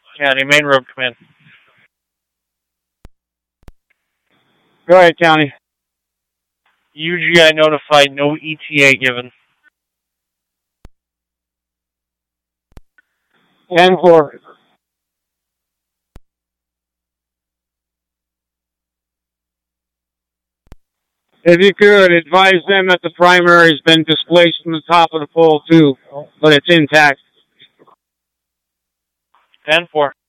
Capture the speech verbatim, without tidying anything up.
County, main road command. Go ahead, County. U G I notified, no E T A given. ten four. If you could, advise them that the primary has been displaced from the top of the pole, too, but it's intact. ten four.